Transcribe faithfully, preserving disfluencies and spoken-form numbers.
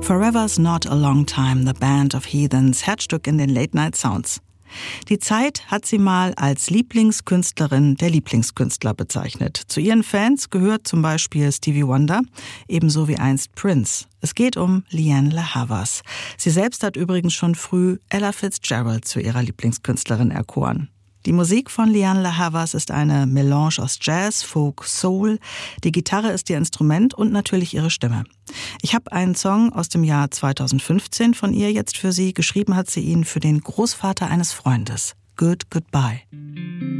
Forever's Not a Long Time, The Band of Heathens, Herzstück in den Late Night Sounds. Die Zeit hat sie mal als Lieblingskünstlerin der Lieblingskünstler bezeichnet. Zu ihren Fans gehört zum Beispiel Stevie Wonder, ebenso wie einst Prince. Es geht um Lianne La Havas. Sie selbst hat übrigens schon früh Ella Fitzgerald zu ihrer Lieblingskünstlerin erkoren. Die Musik von Lianne La Havas ist eine Melange aus Jazz, Folk, Soul. Die Gitarre ist ihr Instrument und natürlich ihre Stimme. Ich habe einen Song aus dem Jahr zweitausendfünfzehn von ihr jetzt für Sie. Geschrieben hat sie ihn für den Großvater eines Freundes. Good Goodbye.